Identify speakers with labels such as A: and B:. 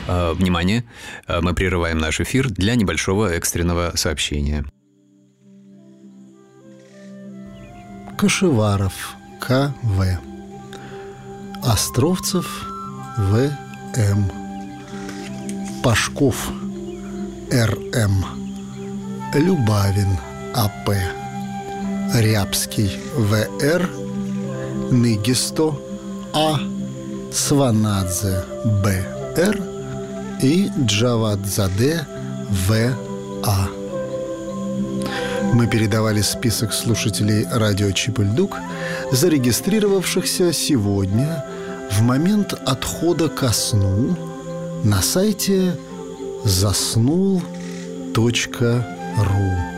A: Внимание, мы прерываем наш эфир для небольшого экстренного сообщения.
B: Кашеваров К.В. Островцев В.М. Пашков Р.М. Любавин А.П. Рябский В.Р. Ныгисто А. Сванадзе Б.Р. и Джавадзаде В.А. Мы передавали список слушателей радио Чип-и-Льдук, зарегистрировавшихся сегодня в момент отхода ко сну на сайте заснул.ру.